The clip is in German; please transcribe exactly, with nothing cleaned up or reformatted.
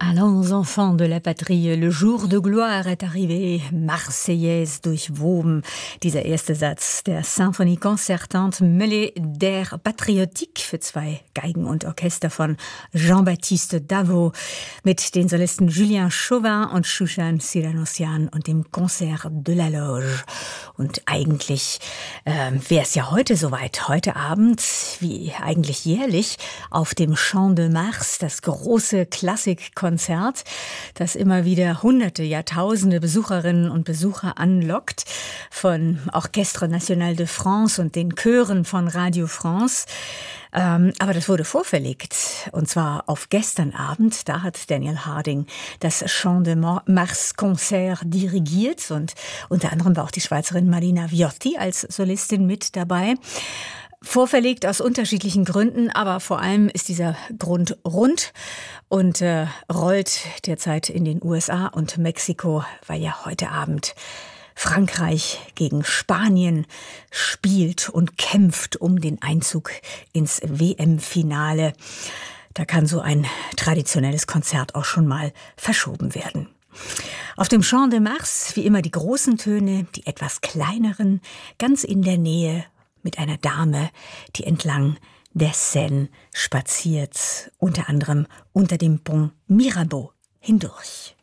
Allons, enfants de la patrie, le jour de gloire est arrivé, Marseillaise durchwoben. Dieser erste Satz der Symphonie Concertante Mêlée d'air patriotique für zwei Geigen und Orchester von Jean-Baptiste Davo mit den Solisten Julien Chauvin und Shushan Siranossian und dem Concert de la Loge. Und eigentlich äh, wäre es ja heute soweit, heute Abend, wie eigentlich jährlich, auf dem Champ de Mars, das große Klassikkonzert, das immer wieder hunderte, Jahrtausende Besucherinnen und Besucher anlockt, von Orchestre National de France und den Chören von Radio France. Ähm, aber das wurde vorverlegt, und zwar auf gestern Abend. Da hat Daniel Harding das Champ de Mars Concert dirigiert und unter anderem war auch die Schweizerin Marina Viotti als Solistin mit dabei. Vorverlegt aus unterschiedlichen Gründen, aber vor allem ist dieser Grund rund und äh, rollt derzeit in den U S A und Mexiko, weil ja heute Abend Frankreich gegen Spanien spielt und kämpft um den Einzug ins W M-Finale. Da kann so ein traditionelles Konzert auch schon mal verschoben werden. Auf dem Champ de Mars wie immer die großen Töne, die etwas kleineren, ganz in der Nähe mit einer Dame, die entlang der Seine spaziert, unter anderem unter dem Pont Mirabeau hindurch.